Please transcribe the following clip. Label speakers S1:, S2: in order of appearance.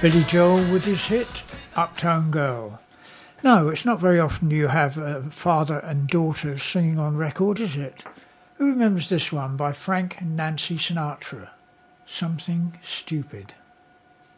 S1: Billy Joel with his hit, Uptown Girl. No, it's not very often you have a father and daughter singing on record, is it? Who remembers this one by Frank and Nancy Sinatra? Something Stupid.